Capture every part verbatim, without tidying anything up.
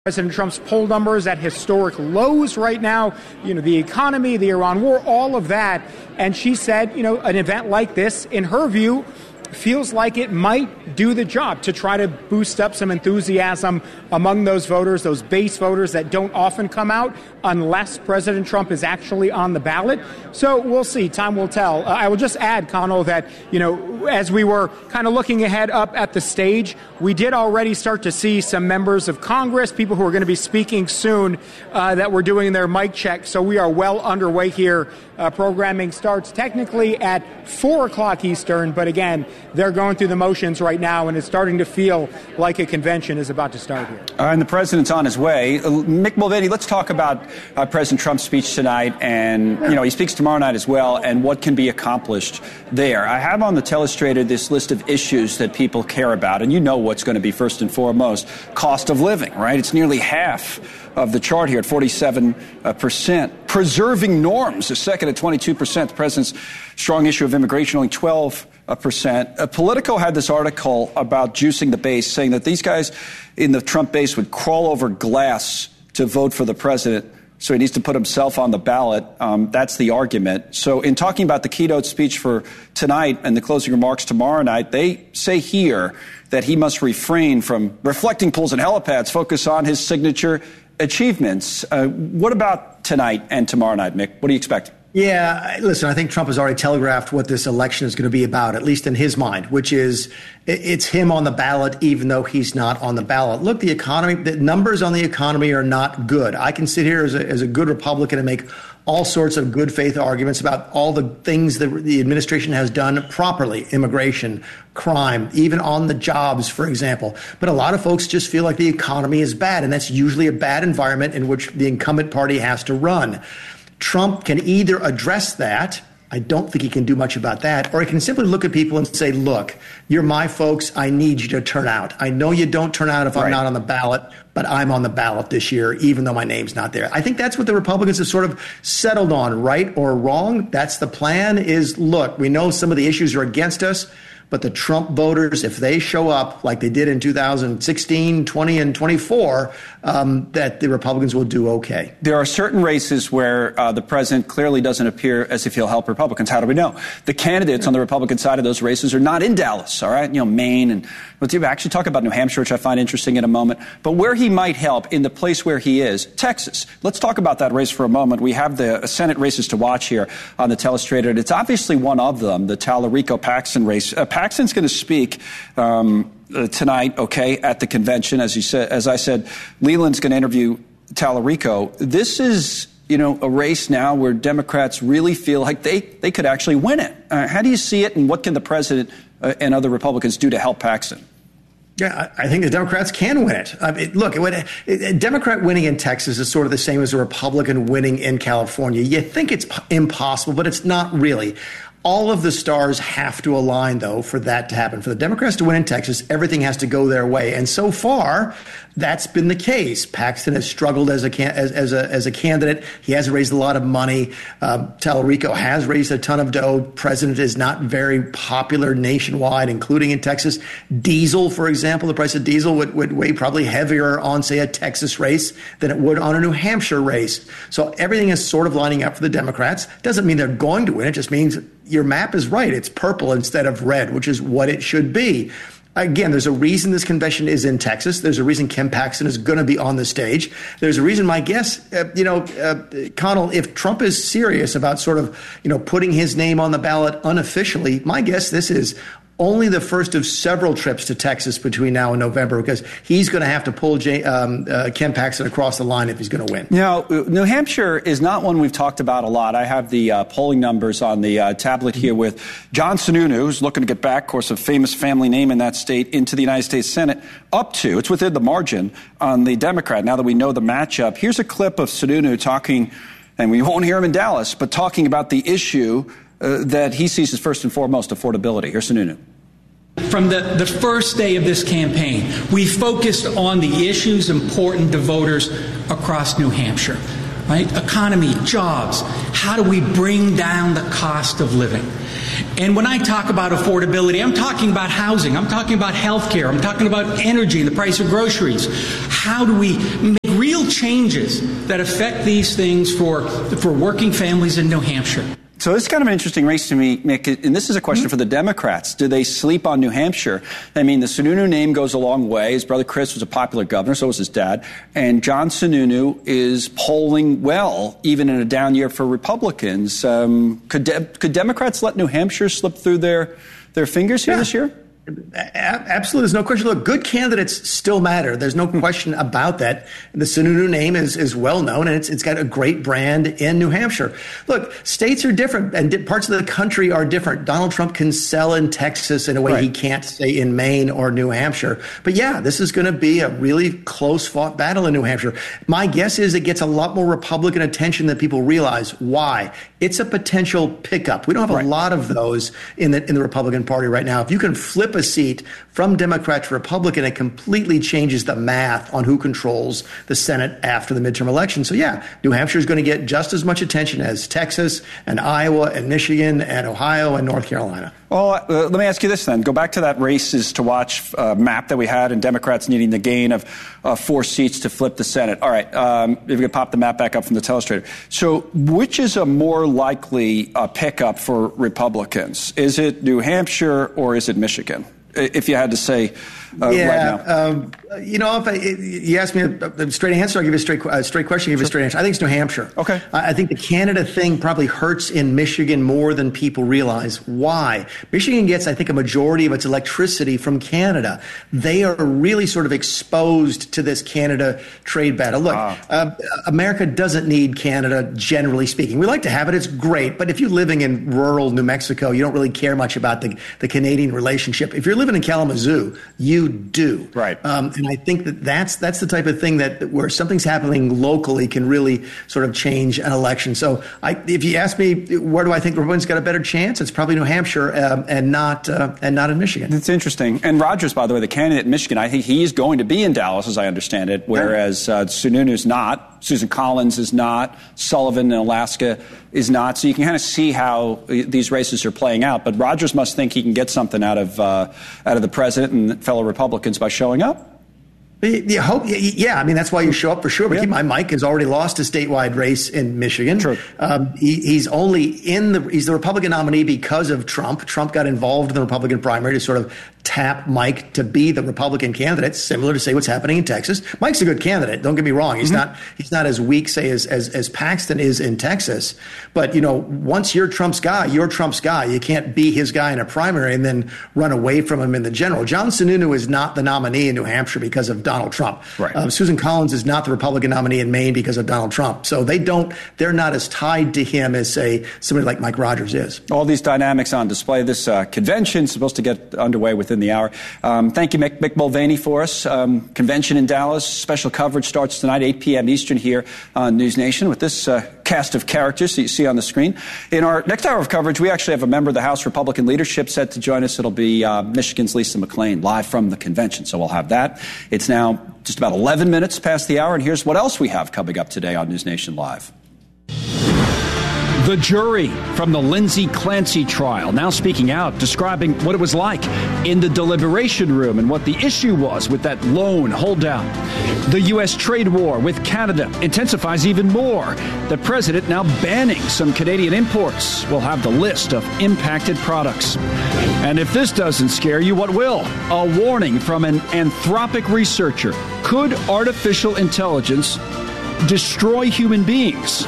President Trump's poll numbers at historic lows right now, you know, the economy, the Iran war, all of that. And she said, you know, an event like this, in her view, feels like it might do the job to try to boost up some enthusiasm among those voters, those base voters that don't often come out unless President Trump is actually on the ballot. So we'll see. Time will tell. Uh, I will just add, Connell, that, you know, as we were kind of looking ahead up at the stage, we did already start to see some members of Congress, people who are going to be speaking soon, uh, that were doing their mic check. So we are well underway here. Uh, programming starts technically at four o'clock Eastern, but again, they're going through the motions right now, and it's starting to feel like a convention is about to start here. Uh, and the president's on his way. Uh, Mick Mulvaney, let's talk about uh, President Trump's speech tonight, and, you know, he speaks tomorrow night as well, and what can be accomplished there. I have on the telestrator this list of issues that people care about, and you know what's going to be first and foremost. Cost of living, right? It's nearly half of the chart here at forty-seven percent. Preserving norms is second at twenty-two percent. The president's strong issue of immigration, only twelve percent. Uh, Politico had this article about juicing the base, saying that these guys in the Trump base would crawl over glass to vote for the president, so he needs to put himself on the ballot. Um, that's the argument. So in talking about the keynote speech for tonight and the closing remarks tomorrow night, they say here that he must refrain from reflecting pools and helipads, focus on his signature achievements. Uh, what about tonight and tomorrow night, Mick? What do you expect? Yeah, listen, I think Trump has already telegraphed what this election is going to be about, at least in his mind, which is it's him on the ballot, even though he's not on the ballot. Look, the economy, the numbers on the economy are not good. I can sit here as a, as a good Republican and make all sorts of good faith arguments about all the things that the administration has done properly, immigration, crime, even on the jobs, for example. But a lot of folks just feel like the economy is bad, and that's usually a bad environment in which the incumbent party has to run. Trump can either address that, I don't think he can do much about that, or he can simply look at people and say, look, you're my folks, I need you to turn out. I know you don't turn out if I'm right. not on the ballot, but I'm on the ballot this year, even though my name's not there. I think that's what the Republicans have sort of settled on, right or wrong. That's the plan is, look, we know some of the issues are against us, but the Trump voters, if they show up like they did in two thousand sixteen, twenty, and twenty-four, um, that the Republicans will do okay. There are certain races where uh, the president clearly doesn't appear as if he'll help Republicans. How do we know? The candidates on the Republican side of those races are not in Dallas, all right? You know, Maine, and we'll actually talk about New Hampshire, which I find interesting in a moment. But where he might help, in the place where he is, Texas. Let's talk about that race for a moment. We have the Senate races to watch here on the telestrator, and it's obviously one of them, the Tallarico-Paxton race. Uh, Paxton's going to speak um, uh, tonight, okay, at the convention. As you said, as I said, Leland's going to interview Tallarico. This is, you know, a race now where Democrats really feel like they, they could actually win it. Uh, how do you see it, and what can the president uh, and other Republicans do to help Paxton? Yeah, I think the Democrats can win it. I mean, look, a Democrat winning in Texas is sort of the same as a Republican winning in California. You think it's impossible, but it's not really. All of the stars have to align, though, for that to happen. For the Democrats to win in Texas, everything has to go their way. And so far, that's been the case. Paxton has struggled as a as, as a as a candidate. He has raised a lot of money. Um, Tallarico has raised a ton of dough. President is not very popular nationwide, including in Texas. Diesel, for example, the price of diesel would, would weigh probably heavier on, say, a Texas race than it would on a New Hampshire race. So everything is sort of lining up for the Democrats. Doesn't mean they're going to win. It just means your map is right. It's purple instead of red, which is what it should be. Again, there's a reason this convention is in Texas. There's a reason Ken Paxton is going to be on the stage. There's a reason, my guess, uh, you know, uh, Connell, if Trump is serious about sort of, you know, putting his name on the ballot unofficially, my guess this is only the first of several trips to Texas between now and November, because he's going to have to pull Jay, um, uh, Ken Paxton across the line if he's going to win. Now, New Hampshire is not one we've talked about a lot. I have the uh, polling numbers on the uh, tablet here with John Sununu, who's looking to get back, of course, a famous family name in that state, into the United States Senate, up to, it's within the margin on the Democrat, now that we know the matchup. Here's a clip of Sununu talking, and we won't hear him in Dallas, but talking about the issue uh, that he sees as first and foremost affordability. Here's Sununu. From the, the first day of this campaign, we focused on the issues important to voters across New Hampshire. right? Economy, jobs. How do we bring down the cost of living? And when I talk about affordability, I'm talking about housing. I'm talking about healthcare. I'm talking about energy, the price of groceries. How do we make real changes that affect these things for, for working families in New Hampshire? So this is kind of an interesting race to me, Mick, and this is a question mm-hmm. for the Democrats. Do they sleep on New Hampshire? I mean, the Sununu name goes a long way. His brother Chris was a popular governor, so was his dad. And John Sununu is polling well, even in a down year for Republicans. Um, could de- could Democrats let New Hampshire slip through their, their fingers here yeah. this year? Absolutely. There's no question. Look, good candidates still matter. There's no question about that. The Sununu name is, is well known, and it's it's got a great brand in New Hampshire. Look, states are different, and parts of the country are different. Donald Trump can sell in Texas in a way right. he can't, say, in Maine or New Hampshire. But yeah, this is going to be a really close-fought battle in New Hampshire. My guess is it gets a lot more Republican attention than people realize. Why? It's a potential pickup. We don't have right. a lot of those in the in the Republican Party right now. If you can flip a seat from Democrat to Republican, it completely changes the math on who controls the Senate after the midterm election. So yeah, New Hampshire is going to get just as much attention as Texas and Iowa and Michigan and Ohio and North Carolina. Well, uh, let me ask you this then. Go back to that races to watch uh, map that we had and Democrats needing the gain of uh, four seats to flip the Senate. All right, um, if you could pop the map back up from the telestrator. So which is a more likely uh, pickup for Republicans? Is it New Hampshire or is it Michigan? If you had to say uh, yeah, right now. Um, you know, if I, you ask me a, a straight answer, I'll give you a straight, uh, straight question, I'll give you a straight answer. I think it's New Hampshire. Okay. I, I think the Canada thing probably hurts in Michigan more than people realize. Why? Michigan gets, I think, a majority of its electricity from Canada. They are really sort of exposed to this Canada trade battle. Look, ah. uh, America doesn't need Canada, generally speaking. We like to have it. It's great. But if you're living in rural New Mexico, you don't really care much about the, the Canadian relationship. If you're living in Kalamazoo, you do. Right. Um, and I think that that's, that's the type of thing that where something's happening locally can really sort of change an election. So I, if you ask me, where do I think Republicans got a better chance? It's probably New Hampshire um, and not uh, and not in Michigan. It's interesting. And Rogers, by the way, the candidate in Michigan, I think he's going to be in Dallas, as I understand it, whereas uh, Sununu's not. Susan Collins is not. Sullivan in Alaska is not. So you can kind of see how these races are playing out. But Rogers must think he can get something out of uh, out of the president and fellow Republicans by showing up. You hope, yeah. I mean, that's why you show up for sure. But yeah. keep in mind, Mike has already lost a statewide race in Michigan. True. Um, he, he's only in the he's the Republican nominee because of Trump. Trump got involved in the Republican primary to sort of tap Mike to be the Republican candidate, similar to say what's happening in Texas. Mike's a good candidate. Don't get me wrong. He's mm-hmm. not he's not as weak, say, as, as as Paxton is in Texas. But you know, once you're Trump's guy, you're Trump's guy. You can't be his guy in a primary and then run away from him in the general. John Sununu is not the nominee in New Hampshire because of Donald Trump. Right. Um, Susan Collins is not the Republican nominee in Maine because of Donald Trump. So they don't, they're not as tied to him as, say, somebody like Mike Rogers is. All these dynamics on display. This uh, convention is supposed to get underway within the hour. Um, thank you, Mick, Mick Mulvaney, for us. Um, convention in Dallas. Special coverage starts tonight, eight p.m. Eastern here on News Nation with this uh, cast of characters that you see on the screen. In our next hour of coverage, we actually have a member of the House Republican leadership set to join us. It'll be uh, Michigan's Lisa McClain, live from the convention. So we'll have that. It's now just about eleven minutes past the hour, and here's what else we have coming up today on News Nation Live. The jury from the Lindsay Clancy trial now speaking out, describing what it was like in the deliberation room and what the issue was with that lone holdout. The U S trade war with Canada intensifies even more. The president now banning some Canadian imports. We'll have the list of impacted products. And if this doesn't scare you, what will? A warning from an Anthropic researcher. Could artificial intelligence destroy human beings?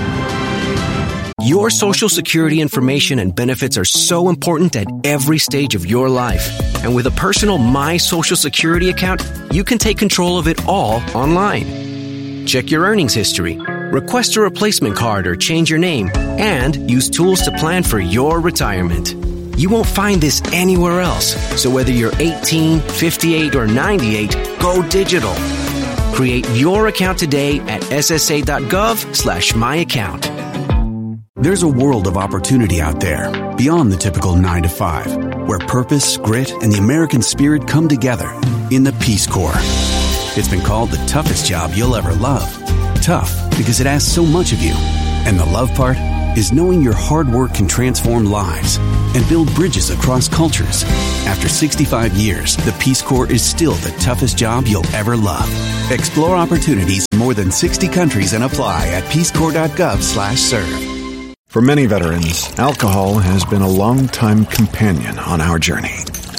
Your Social Security information and benefits are so important at every stage of your life. And with a personal My Social Security account, you can take control of it all online. Check your earnings history, request a replacement card or change your name, and use tools to plan for your retirement. You won't find this anywhere else. So whether you're eighteen, fifty-eight, or ninety-eight, go digital. Create your account today at ssa.gov slash my account. There's a world of opportunity out there, beyond the typical nine to five, where purpose, grit, and the American spirit come together in the Peace Corps. It's been called the toughest job you'll ever love. tough because it asks so much of you. And the love part is knowing your hard work can transform lives and build bridges across cultures. After sixty-five years, the Peace Corps is still the toughest job you'll ever love. Explore opportunities in more than sixty countries and apply at peacecorps.gov slash serve. For many veterans, alcohol has been a long-time companion on our journey.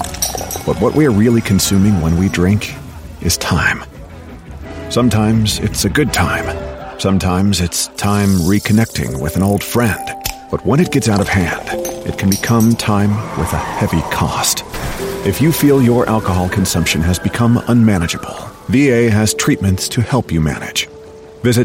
But what we are really consuming when we drink is time. Sometimes it's a good time. Sometimes it's time reconnecting with an old friend. But when it gets out of hand, it can become time with a heavy cost. If you feel your alcohol consumption has become unmanageable, V A has treatments to help you manage. Visit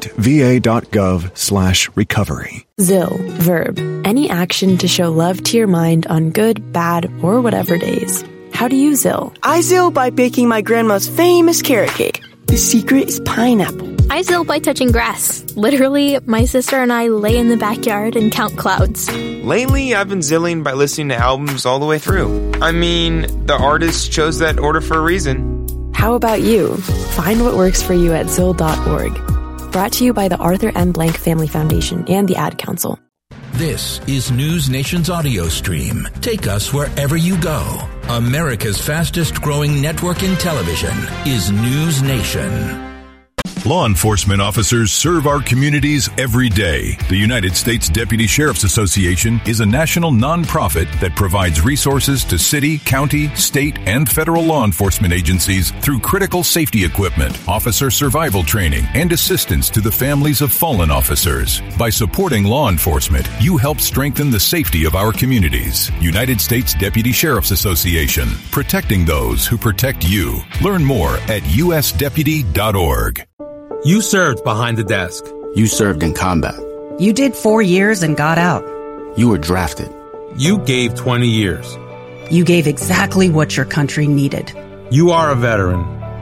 va.gov slash recovery. Zill, verb, any action to show love to your mind on good, bad, or whatever days. How do you Zill? I Zill by baking my grandma's famous carrot cake. The secret is pineapple. I Zill by touching grass. Literally, my sister and I lay in the backyard and count clouds. Lately, I've been zilling by listening to albums all the way through. I mean, the artist chose that order for a reason. How about you? Find what works for you at zill dot org. Brought to you by the Arthur M. Blank Family Foundation and the Ad Council. This is News Nation's audio stream. Take us wherever you go. America's fastest growing network in television is News Nation. Law enforcement officers serve our communities every day. The United States Deputy Sheriff's Association is a national nonprofit that provides resources to city, county, state, and federal law enforcement agencies through critical safety equipment, officer survival training, and assistance to the families of fallen officers. By supporting law enforcement, you help strengthen the safety of our communities. United States Deputy Sheriff's Association, protecting those who protect you. Learn more at u s deputy dot org. You served behind the desk. You served in combat. You did four years and got out. You were drafted. You gave twenty years. You gave exactly what your country needed. You are a veteran.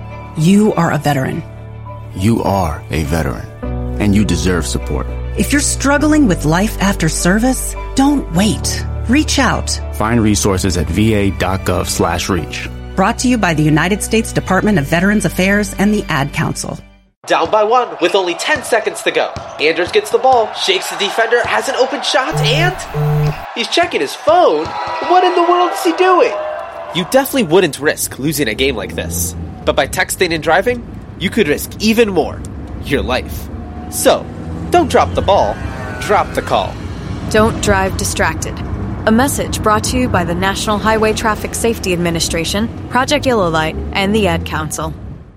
You are a veteran. You are a veteran. And you deserve support. If you're struggling with life after service, don't wait. Reach out. Find resources at va.gov slash reach. Brought to you by the United States Department of Veterans Affairs and the Ad Council. Down by one with only ten seconds to go. Anders gets the ball, shakes the defender, has an open shot, and he's checking his phone. What in the world is he doing? You definitely wouldn't risk losing a game like this. But by texting and driving, you could risk even more. Your life. So, don't drop the ball, drop the call. Don't drive distracted. A message brought to you by the National Highway Traffic Safety Administration, Project Yellow Light, and the Ad Council.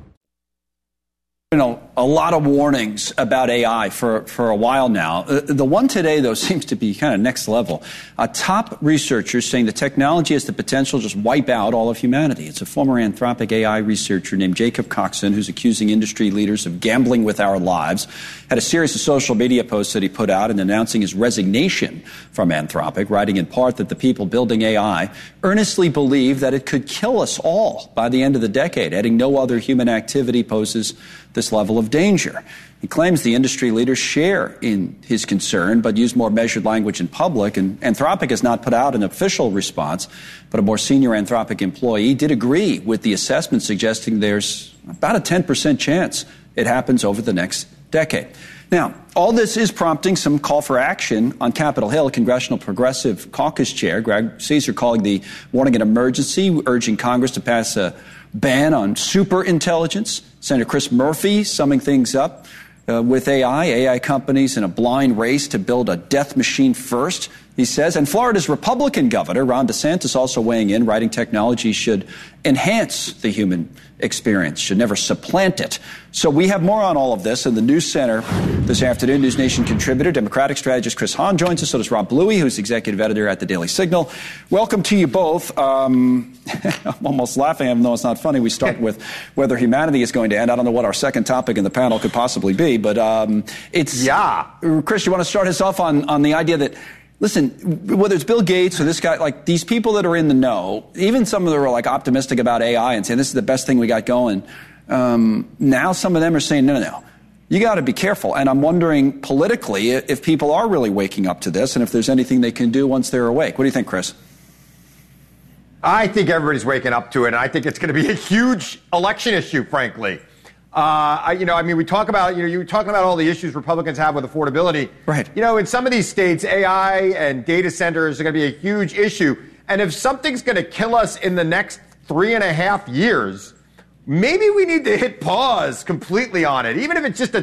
You know, a lot of warnings about A I for, for a while now. Uh, the one today, though, seems to be kind of next level. A top researcher saying the technology has the potential to just wipe out all of humanity. It's a former Anthropic A I researcher named Jacob Coxon, who's accusing industry leaders of gambling with our lives. Had a series of social media posts that he put out and announcing his resignation from Anthropic, writing in part that the people building A I earnestly believe that it could kill us all by the end of the decade, adding no other human activity poses this level of danger. He claims the industry leaders share in his concern, but use more measured language in public. And Anthropic has not put out an official response, but a more senior Anthropic employee did agree with the assessment, suggesting there's about a ten percent chance it happens over the next decade. Now, all this is prompting some call for action on Capitol Hill. Congressional Progressive Caucus Chair Greg Caesar calling the warning an emergency, urging Congress to pass a ban on superintelligence. Senator Chris Murphy summing things up uh, with A I, A I companies in a blind race to build a death machine first, he says. And Florida's Republican governor, Ron DeSantis, also weighing in, writing technology should enhance the human experience, should never supplant it. So we have more on all of this in the News Center this afternoon. News Nation contributor, Democratic strategist Chris Hahn joins us. So does Rob Bluey, who's executive editor at the Daily Signal. Welcome to you both. Um, I'm almost laughing, even though it's not funny. We start with whether humanity is going to end. I don't know what our second topic in the panel could possibly be, but um, it's... Yeah. Chris, you want to start us off on, on the idea that, listen, whether it's Bill Gates or this guy, like these people that are in the know, even some of them are like optimistic about A I and saying this is the best thing we got going. Um, now some of them are saying, no, no, no. You got to be careful. And I'm wondering politically if people are really waking up to this and if there's anything they can do once they're awake. What do you think, Chris? I think everybody's waking up to it, and I think it's going to be a huge election issue, frankly. Uh, I, you know, I mean, we talk about, you know, you're talking about all the issues Republicans have with affordability. Right. You know, in some of these states, A I and data centers are going to be a huge issue. And if something's going to kill us in the next three and a half years, maybe we need to hit pause completely on it, even if it's just a